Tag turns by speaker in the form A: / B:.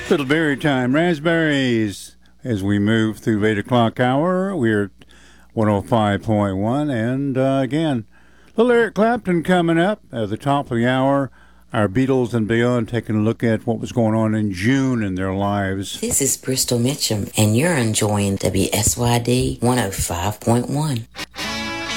A: Fiddleberry time, raspberries. As we move through 8 o'clock hour, we're at 105.1. And again, little Eric Clapton coming up at the top of the hour. Our Beatles and beyond, taking a look at what was going on in June in their lives.
B: This is Bristol Mitchum, and you're enjoying WSYD 105.1.